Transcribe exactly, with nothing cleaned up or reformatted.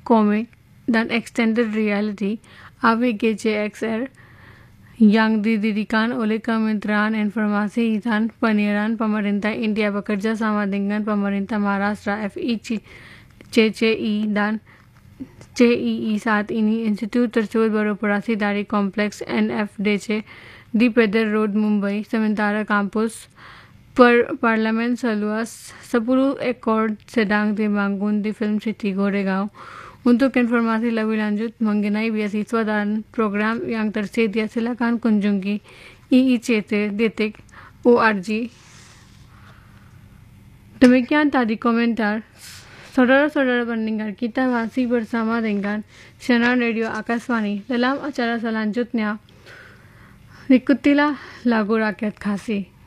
comic dan extended reality A W G C X R yang didirikan oleh Kementerian Informasi dan Penyiaran Pemerintah India bekerja sama dengan Pemerintah Maharashtra F I C C I dan C I I. Saat ini institut tersebut beroperasi dari kompleks N F D C di Pedder Road, Mumbai, sementara kampus per parlemen seluas sepuluh ekor sedang dibangun di Film City, Goregaon. Untuk informasi lebih lanjut mengenai beasiswa dan program yang tersedia, silakan kunjungi I I C T titik org. Demikian tadi komentar. Saudara-saudara pendengar, kita masih bersama dengan Siaran Radio Akaswani. Dalam acara selanjutnya, ikutilah lagu rakyat Khasi.